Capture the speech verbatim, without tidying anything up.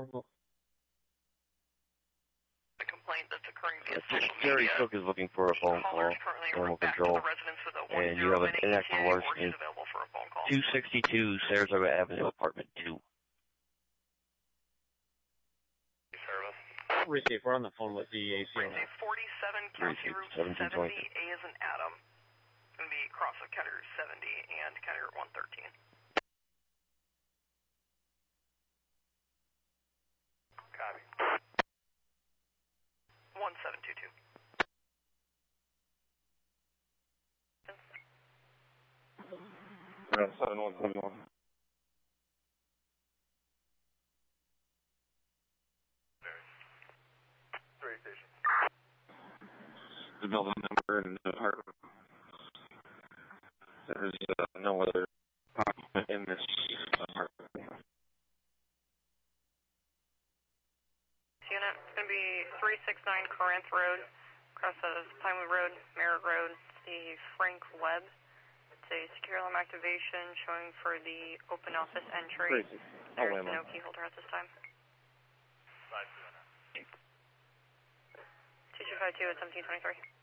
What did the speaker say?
The complaint that's occurring via Uh, social Jerry media. Cook is looking for a phone call, Caller is currently animal back control, to the residence with a and you have an inactive or horse she's in available for a phone call. two sixty-two Saratoga Avenue, apartment two. Service. Receive, we're on the phone with the A C O. Receive forty-seven, County Route seventy, A is an Adam. It's going to be across of County Route seventy and County Route one thirteen. Copy. one seven two two. seven one seven one. Three station. The building number and the apartment. There's uh, no other occupant in this apartment. Unit, it's going to be three six nine Corinth Road, across of Pinewood Road, Merritt Road. It's the Frank Webb. It's a secure alarm activation showing for the open office entry. There's Oh, no key holder at this time. two two five two at seventeen twenty-three.